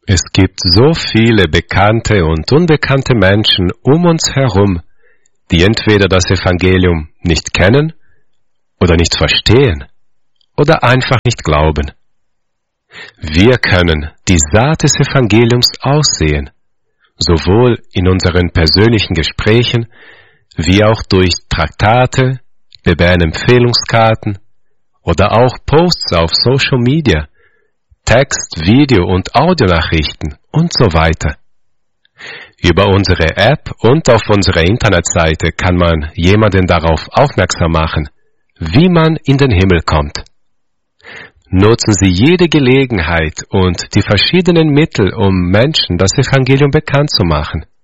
Es gibt so viele bekannte und unbekannte Menschen um uns herum, die entweder das Evangelium nicht kennen oder nicht verstehen oder einfach nicht glauben. Wir können die Saat des Evangeliums aussehen, sowohl in unseren persönlichen Gesprächen wie auch durch Traktate, Bibelempfehlungskarten oder auch Posts auf Social Media, Text-, Video- und Audionachrichten und so weiter. Über unsere App und auf unserer Internetseite kann man jemanden darauf aufmerksam machen, wie man in den Himmel kommt. Nutzen Sie jede Gelegenheit und die verschiedenen Mittel, um Menschen das Evangelium bekannt zu machen.